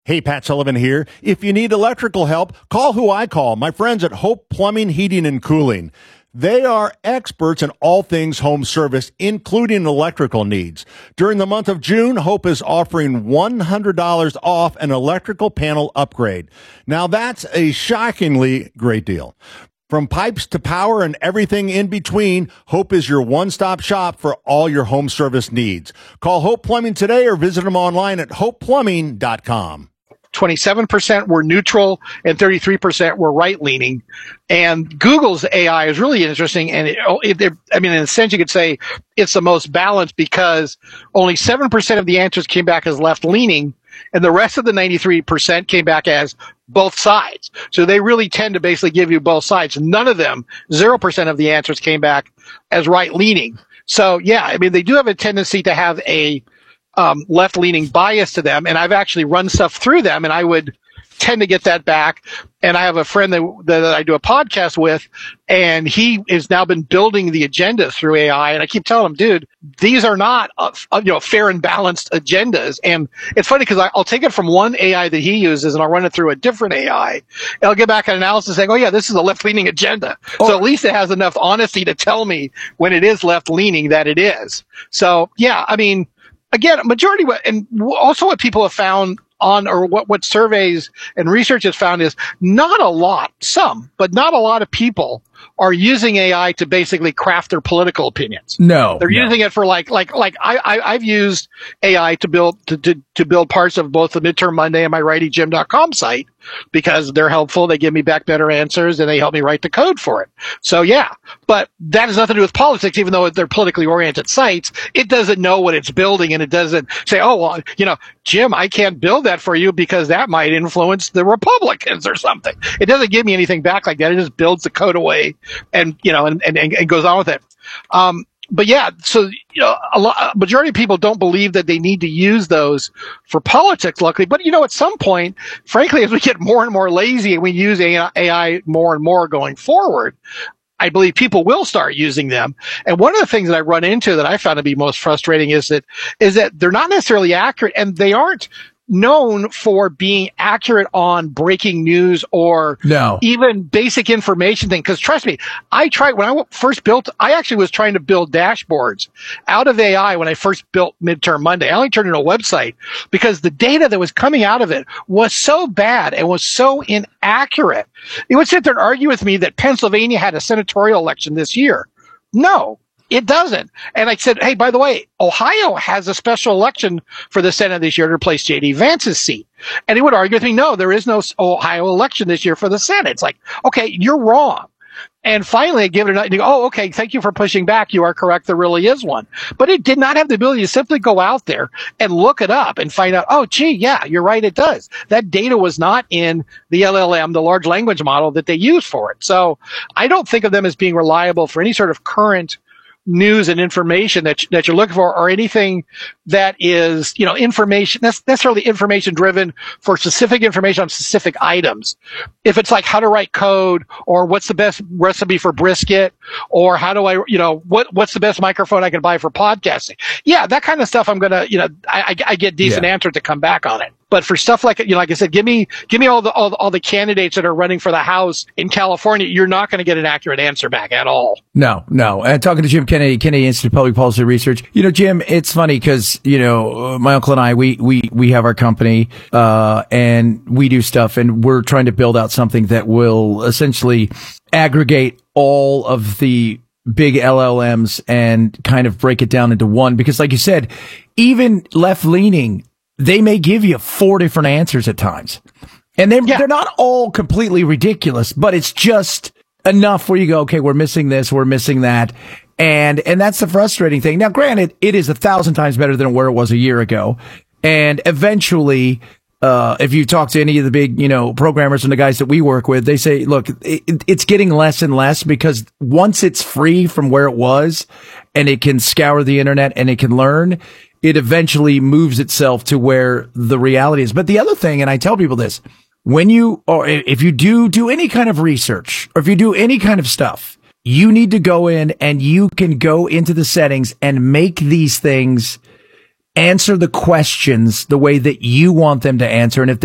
Hey, Pat Sullivan here. If you need electrical help, call who I call, my friends at Hope Plumbing, Heating, and Cooling. They are experts in all things home service, including electrical needs. During the month of June, Hope is offering $100 off an electrical panel upgrade. Now, that's a shockingly great deal. From pipes to power and everything in between, Hope is your one-stop shop for all your home service needs. Call Hope Plumbing today or visit them online at hopeplumbing.com. 27% were neutral and 33% were right-leaning. And Google's AI is really interesting. And in a sense, you could say it's the most balanced because only 7% of the answers came back as left-leaning, and the rest of the 93% came back as both sides. So they really tend to basically give you both sides. None of them, 0% of the answers came back as right-leaning. So, yeah, I mean, they do have a tendency to have a left-leaning bias to them, and I've actually run stuff through them, and I would tend to get that back. And I have a friend that I do a podcast with, and he has now been building the agenda through AI, and I keep telling him, dude, these are not fair and balanced agendas. And it's funny because I'll take it from one AI that he uses, and I'll run it through a different AI, and I'll get back an analysis saying, oh yeah, this is a left-leaning agenda. So at least it has enough honesty to tell me when it is left-leaning that it is. So yeah, I mean, again, majority, and also what people have found what surveys and research has found is not a lot, but not a lot of people are using AI to basically craft their political opinions. They're using it for I've used AI to build parts of both the Midterm Monday and my RightyJim.com site because they're helpful. They give me back better answers and they help me write the code for it. So yeah, but that has nothing to do with politics, even though they're politically oriented sites. It doesn't know what it's building, and it doesn't say, oh, well, Jim, I can't build that for you because that might influence the Republicans or something. It doesn't give me anything back like that. It just builds the code away and goes on with it. But yeah, so majority of people don't believe that they need to use those for politics, luckily. But at some point, frankly, as we get more and more lazy and we use AI more and more going forward, I believe people will start using them. And one of the things that I run into that I found to be most frustrating is that they're not necessarily accurate, and they aren't known for being accurate on breaking news or even basic information thing. Because trust me, I actually was trying to build dashboards out of AI when I first built Midterm Monday. I only turned it into a website because the data that was coming out of it was so bad and was so inaccurate. It would sit there and argue with me that Pennsylvania had a senatorial election this year. No, it doesn't. And I said, hey, by the way, Ohio has a special election for the Senate this year to replace J.D. Vance's seat. And he would argue with me, no, there is no Ohio election this year for the Senate. It's like, okay, you're wrong. And finally, I give it a, oh, okay, thank you for pushing back. You are correct. There really is one. But it did not have the ability to simply go out there and look it up and find out, oh, gee, yeah, you're right, it does. That data was not in the LLM, the large language model that they use for it. So I don't think of them as being reliable for any sort of current news and information that you're looking for, or anything that is, information that's necessarily information driven for specific information on specific items. If it's like how to write code, or what's the best recipe for brisket, or how do I, what's the best microphone I can buy for podcasting? Yeah, that kind of stuff I'm going to, I get decent answers to come back on it. But for stuff like, like I said, give me all the candidates that are running for the House in California. You're not going to get an accurate answer back at all. No. And talking to Jim Kennedy Institute of Public Policy Research, Jim, it's funny because, my uncle and I, we have our company, and we do stuff, and we're trying to build out something that will essentially aggregate all of the big LLMs and kind of break it down into one. Because like you said, even left-leaning, they may give you 4 different answers at times. And they're not all completely ridiculous, but it's just enough where you go, okay, we're missing this, we're missing that. And that's the frustrating thing. Now, granted, it is 1,000 times better than where it was a year ago. And eventually, if you talk to any of the big, programmers and the guys that we work with, they say, look, it's getting less and less, because once it's free from where it was and it can scour the internet and it can learn, it eventually moves itself to where the reality is. But the other thing, and I tell people this, if you do any kind of research, or if you do any kind of stuff, you need to go in and you can go into the settings and make these things answer the questions the way that you want them to answer. And if